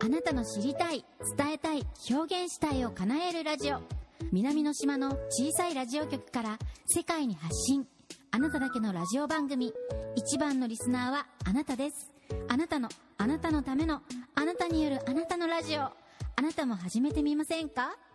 あなたの知りたい、伝えたい、表現したいを叶えるラジオ。南の島の小さいラジオ局から世界に発信。あなただけのラジオ番組。一番のリスナーはあなたです。あなたのための、あなたによるあなたのラジオ。あなたも始めてみませんか？